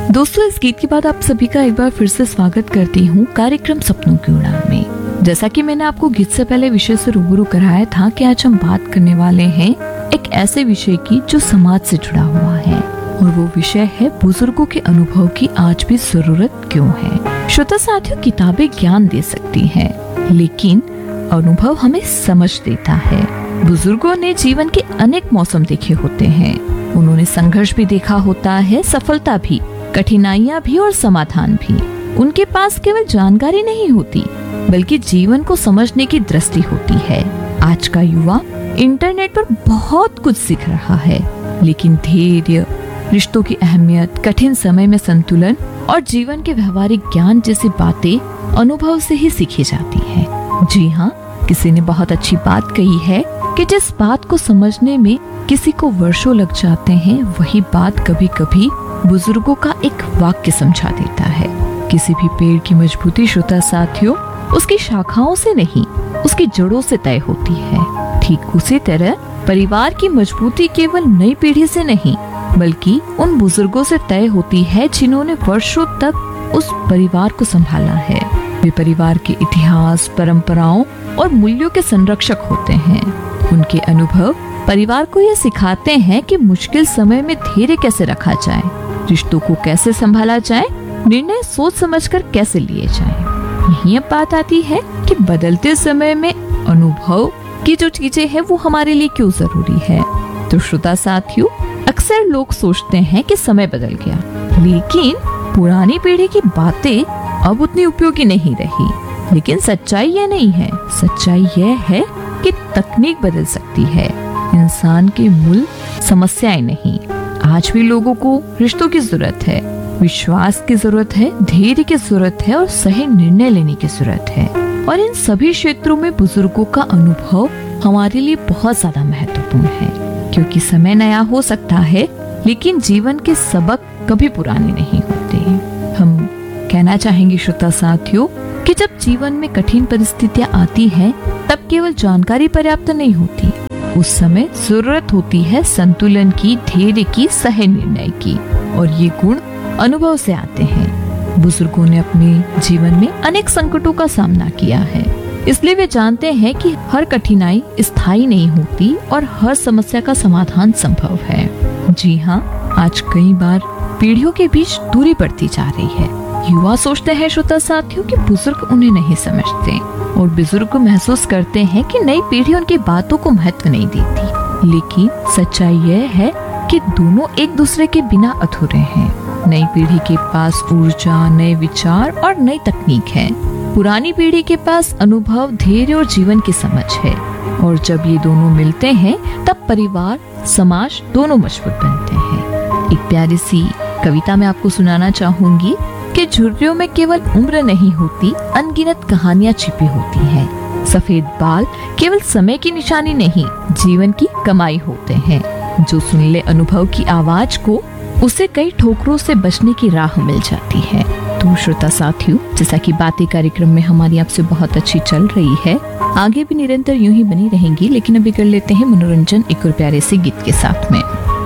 दोस्तों, इस गीत के बाद आप सभी का एक बार फिर से स्वागत करती हूँ कार्यक्रम सपनों की उड़ान में। जैसा कि मैंने आपको गीत से पहले विषय से रूबरू कराया था कि आज हम बात करने वाले हैं एक ऐसे विषय की जो समाज से जुड़ा हुआ है, और वो विषय है बुजुर्गों के अनुभव की आज भी जरूरत क्यों है। श्रोता साथियों, किताबें ज्ञान दे सकती हैं, लेकिन अनुभव हमें समझ देता है। बुजुर्गों ने जीवन के अनेक मौसम देखे होते हैं, उन्होंने संघर्ष भी देखा होता है, सफलता भी, कठिनाइयाँ भी और समाधान भी। उनके पास केवल जानकारी नहीं होती, बल्कि जीवन को समझने की दृष्टि होती है। आज का युवा इंटरनेट पर बहुत कुछ सीख रहा है, लेकिन धैर्य, रिश्तों की अहमियत, कठिन समय में संतुलन और जीवन के व्यवहारिक ज्ञान जैसी बातें अनुभव से ही सीखी जाती है। जी हाँ, किसी ने बहुत अच्छी बात कही है कि जिस बात को समझने में किसी को वर्षों लग जाते हैं, वही बात कभी कभी बुजुर्गों का एक वाक्य समझा देता है। किसी भी पेड़ की मजबूती, श्रोता साथियों, उसकी शाखाओं से नहीं, उसकी जड़ों से तय होती है। ठीक उसी तरह परिवार की मजबूती केवल नई पीढ़ी से नहीं, बल्कि उन बुजुर्गों से तय होती है जिन्होंने वर्षों तक उस परिवार को संभाला है। वे परिवार के इतिहास, परंपराओं और मूल्यों के संरक्षक होते हैं। उनके अनुभव परिवार को ये सिखाते हैं कि मुश्किल समय में धैर्य कैसे रखा जाए, रिश्तों को कैसे संभाला जाए, निर्णय सोच समझकर कैसे लिए जाए। यही अब बात आती है कि बदलते समय में अनुभव की जो चीजें हैं वो हमारे लिए क्यों जरूरी है। तो श्रोता साथियों, अक्सर लोग सोचते हैं कि समय बदल गया, लेकिन पुरानी पीढ़ी की बातें अब उतनी उपयोगी नहीं रही। लेकिन सच्चाई यह नहीं है, सच्चाई यह है कि तकनीक बदल सकती है, इंसान के मूल समस्याएं नहीं। आज भी लोगों को रिश्तों की जरूरत है, विश्वास की जरूरत है, धैर्य की जरूरत है और सही निर्णय लेने की जरूरत है। और इन सभी क्षेत्रों में बुजुर्गों का अनुभव हमारे लिए बहुत ज्यादा महत्वपूर्ण है, क्योंकि समय नया हो सकता है, लेकिन जीवन के सबक कभी पुराने नहीं होते। हम कहना चाहेंगे श्रोता साथियों कि जब जीवन में कठिन परिस्थितियां आती हैं, तब केवल जानकारी पर्याप्त नहीं होती। उस समय जरूरत होती है संतुलन की, धैर्य की, सही निर्णय की, और ये गुण अनुभव से आते हैं। बुजुर्गों ने अपने जीवन में अनेक संकटों का सामना किया है, इसलिए वे जानते हैं कि हर कठिनाई स्थायी नहीं होती और हर समस्या का समाधान संभव है। जी हाँ, आज कई बार पीढ़ियों के बीच दूरी बढ़ती जा रही है। युवा सोचते हैं श्रोता साथियों कि बुजुर्ग उन्हें नहीं समझते, और बुजुर्ग महसूस करते हैं कि नई पीढ़ी उनकी बातों को महत्व नहीं देती। लेकिन सच्चाई यह है कि दोनों एक दूसरे के बिना अधूरे हैं। नई पीढ़ी के पास ऊर्जा, नए विचार और नई तकनीक है। पुरानी पीढ़ी के पास अनुभव, धैर्य और जीवन की समझ है। और जब ये दोनों मिलते हैं, तब परिवार, समाज दोनों मजबूत बनते हैं। एक प्यारी सी कविता मैं आपको सुनाना चाहूंगी कि झुर्रियों में केवल उम्र नहीं होती, अनगिनत कहानियां छिपी होती हैं। सफेद बाल केवल समय की निशानी नहीं, जीवन की कमाई होते हैं। जो सुन ले अनुभव की आवाज को, उसे कई ठोकरों से बचने की राह मिल जाती है। तो श्रोता साथियों, जैसा कि बातें कार्यक्रम में हमारी आपसे बहुत अच्छी चल रही है, आगे भी निरंतर यूं ही बनी रहेंगी, लेकिन अभी कर लेते हैं मनोरंजन एक और प्यारे से गीत के साथ में।